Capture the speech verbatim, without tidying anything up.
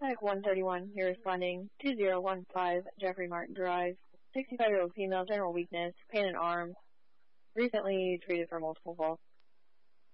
Paramedic one thirty-one, you're responding two zero one five Jeffrey Martin Drive. sixty-five-year-old female, general weakness, pain in arm, recently treated for multiple falls.